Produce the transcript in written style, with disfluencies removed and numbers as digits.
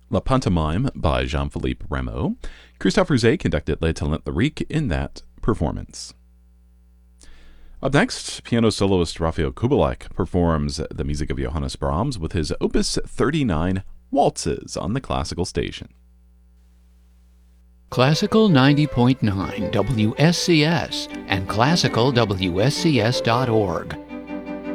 La Pantomime by Jean-Philippe Rameau. Christophe Rouzet conducted Les Talents Lyriques in that performance. Up next, piano soloist Raphael Kubelik performs the music of Johannes Brahms with his Opus 39 Waltzes on the Classical Station. Classical 90.9 WSCS and classicalwscs.org.